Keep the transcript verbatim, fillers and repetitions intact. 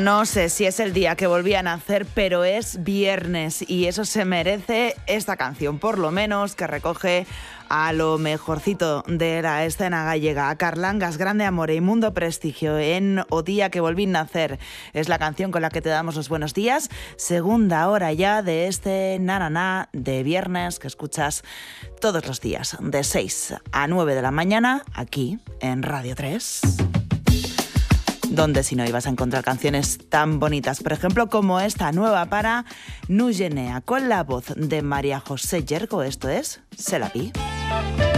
No sé si es el día que volví a nacer, pero es viernes y eso se merece esta canción, por lo menos, que recoge a lo mejorcito de la escena gallega. Carlangas, Grande Amore y Mundo Prestigio en O Día que Volví a Nacer. Es la canción con la que te damos los buenos días. Segunda hora ya de este na-na-na de viernes que escuchas todos los días de seis a nueve de la mañana aquí en Radio tres. Donde si no ibas a encontrar canciones tan bonitas, por ejemplo, como esta nueva para Nugenea, con la voz de María José Yergo. Esto es Se la vi.